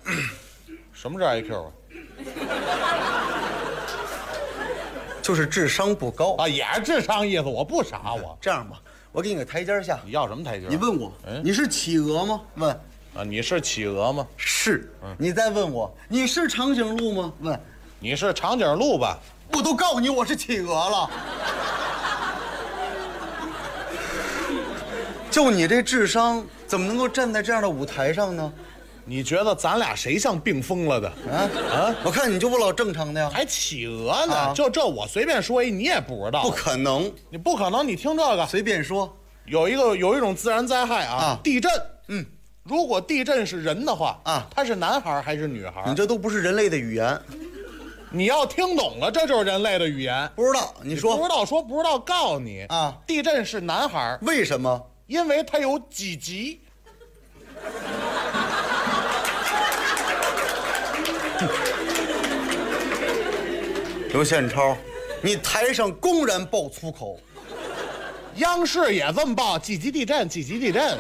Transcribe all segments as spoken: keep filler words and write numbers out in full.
什么是 I Q 啊？ 就是智商不高啊，也是智商意思。我不傻，我这样吧，我给你个台阶下。 你要什么台阶？ 你问我， 嗯、 你是企鹅吗？问。 啊，你是企鹅吗？ 是。 嗯、 你再问我，你是长颈鹿吗？问。 你是长颈鹿吧？ 我都告诉你我是企鹅了。就你这智商，怎么能够站在这样的舞台上呢？ 你觉得咱俩谁像病疯了的？ 啊啊！我看你就不老正常的呀， 还企鹅呢？ 啊、 就这我随便说一，你也不知道。 不可能， 你不可能。你听这个， 随便说。 有一个有一种自然灾害啊， 啊地震。 嗯， 如果地震是人的话啊， 他是男孩还是女孩？ 你这都不是人类的语言。 你要听懂了，这就是人类的语言。 不知道，你说。 你不知道说不知道，告诉你啊， 地震是男孩。 为什么？ 因为它有几级。 刘宪超，你台上公然爆粗口， 央视也这么报，几级地震，几级地震。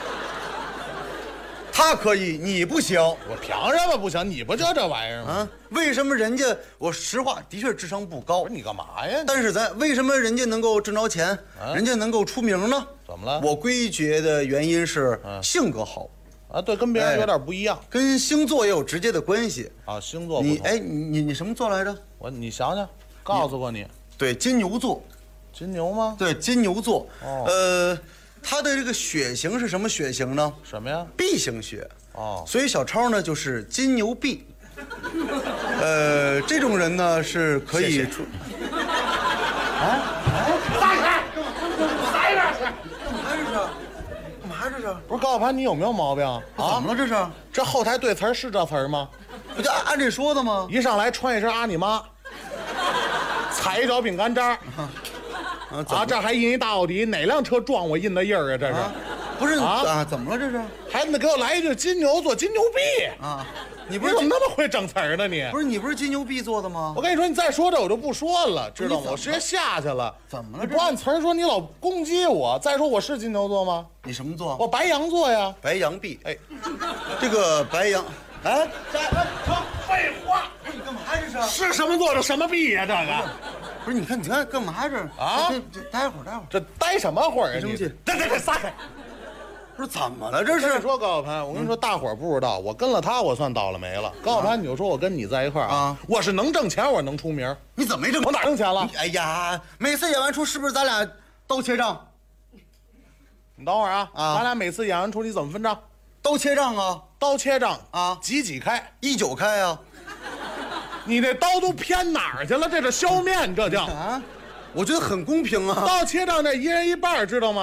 他可以，你不行。 我凭什么不行？你不就这玩意儿吗？ 啊，为什么人家？我实话，的确智商不高。 不是你干嘛呀？ 但是咱为什么人家能够挣着钱，啊、人家能够出名呢？ 怎么了？ 我归结的原因是性格好。 啊，对，跟别人有点不一样， 哎、跟星座也有直接的关系啊。星座不你哎，你你你什么座来着？ 我你想想，告诉过你。 对，金牛座。 金牛吗？ 对，金牛座。 哦。 呃，他的这个血型是什么血型呢？ 什么呀 ？B 型血。 哦。 所以小超呢就是金牛 B。呃，这种人呢是可以出。啊？哎，撒开！撒一边去！干嘛这是？干嘛这是？ 不是高小攀，你有没有毛病啊？ 怎么了这是？ 这后台对词儿是这词儿吗？ 不就按这说的吗？ 一上来穿一身阿你妈，踩一脚饼干渣， 啊， 啊这还印一大奥迪，哪辆车撞我印的印儿啊？这是？ 啊、不是啊啊？怎么了这是？ 还得给我来一句金牛座，金牛逼啊！你不是你怎么那么会整词儿呢？你不是你不是金牛 B 做的吗？ 我跟你说，你再说这我就不说了，知道吗？我直接下去了。 怎么了？ 你不按词儿说，你老攻击我。再说我是金牛座吗？ 你什么座？ 我白羊座呀。 白羊 B。 哎， 这个白羊，哎， 成废话。 不是你干嘛这是？ 是什么座就什么 B 呀？这个不是你看你看干嘛这啊？ 这这待会儿待会儿， 这待什么会儿啊？ 生气？ 对对对，撒开。 不是怎么了？这是说高小攀，我跟你说，大伙儿不知道，我跟了他，我算倒了霉了。高小攀，你就说我跟你在一块儿啊，我是能挣钱，我是能出名。 你怎么没挣？ 我哪挣钱了？ 哎呀，每次演完出是不是咱俩都切账？ 你等会儿啊， 啊， 咱俩每次演完出你怎么分账？ 都切账啊， 刀切账啊， 几几开？ 一九开啊。 你那刀都偏哪儿去了？这是削面，这叫啊？我觉得很公平啊。 刀切账这一人一半，知道吗？